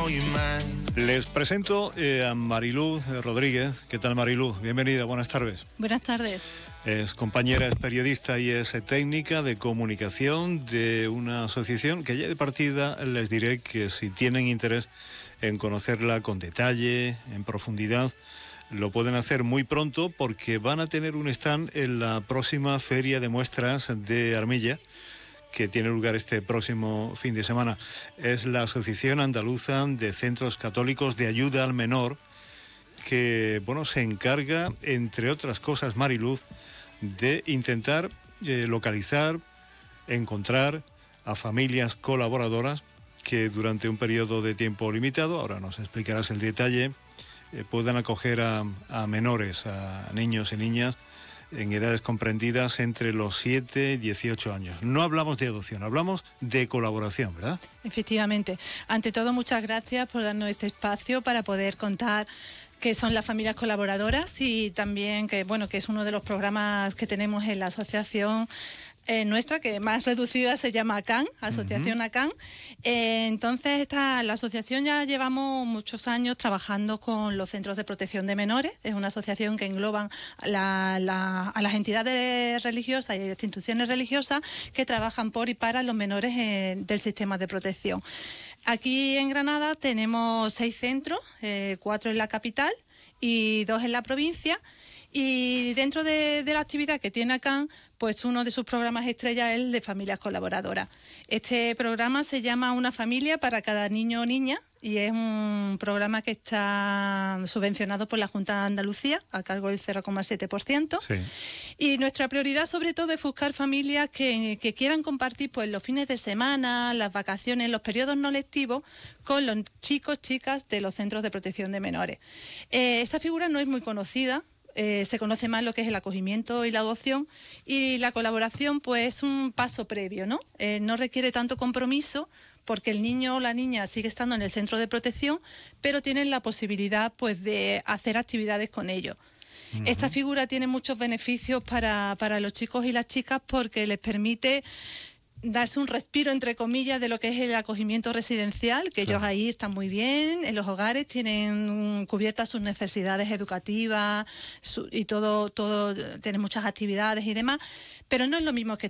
Les presento a Mariluz Rodríguez. ¿Qué tal, Mariluz? Bienvenida, buenas tardes. Buenas tardes. Es compañera, es periodista y es técnica de comunicación de una asociación que ya de partida les diré que si tienen interés en conocerla con detalle, en profundidad, lo pueden hacer muy pronto porque van a tener un stand en la próxima Feria de Muestras de Armilla, que tiene lugar este próximo fin de semana. Es la Asociación Andaluza de Centros Católicos de Ayuda al Menor, que se encarga, entre otras cosas, Mariluz, de intentar localizar, encontrar a familias colaboradoras que durante un periodo de tiempo limitado, ahora nos explicarás el detalle, puedan acoger a menores, a niños y niñas en edades comprendidas entre los 7 y 18 años. No hablamos de adopción, hablamos de colaboración, ¿verdad? Efectivamente. Ante todo, muchas gracias por darnos este espacio para poder contar qué son las familias colaboradoras y también que es uno de los programas que tenemos en la asociación nuestra, que más reducida se llama ACAN, Asociación ACAN. Entonces, la asociación ya llevamos muchos años trabajando con los centros de protección de menores. Es una asociación que engloban a las entidades religiosas y las instituciones religiosas que trabajan por y para los menores del sistema de protección. Aquí en Granada tenemos 6 centros, 4 en la capital y 2 en la provincia. Y dentro de la actividad que tiene ACAN, pues uno de sus programas estrella es el de familias colaboradoras. Este programa se llama Una familia para cada niño o niña y es un programa que está subvencionado por la Junta de Andalucía a cargo del 0,7%. Sí. Y nuestra prioridad sobre todo es buscar familias que quieran compartir pues los fines de semana, las vacaciones, los periodos no lectivos con los chicos, chicas de los centros de protección de menores. Esta figura no es muy conocida. Se conoce más lo que es el acogimiento y la adopción, y la colaboración pues es un paso previo, ¿no? No requiere tanto compromiso porque el niño o la niña sigue estando en el centro de protección, pero tienen la posibilidad pues de hacer actividades con ellos. Uh-huh. Esta figura tiene muchos beneficios para los chicos y las chicas porque les permite darse un respiro, entre comillas, de lo que es el acogimiento residencial, que ellos ahí están muy bien, en los hogares tienen cubiertas sus necesidades educativas y todo tienen muchas actividades y demás, pero no es lo mismo que